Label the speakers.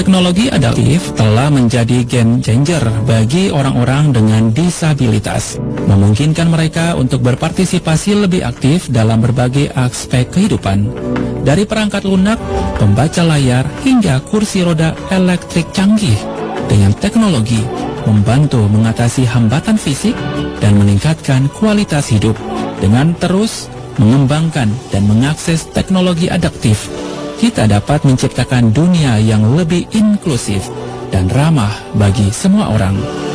Speaker 1: Teknologi adaptif telah menjadi game changer bagi orang-orang dengan disabilitas, memungkinkan mereka untuk berpartisipasi lebih aktif dalam berbagai aspek kehidupan. Dari perangkat lunak, pembaca layar, hingga kursi roda elektrik canggih, dengan teknologi membantu mengatasi hambatan fisik dan meningkatkan kualitas hidup. Dengan terus mengembangkan dan mengakses teknologi adaptif, kita dapat menciptakan dunia yang lebih inklusif dan ramah bagi semua orang.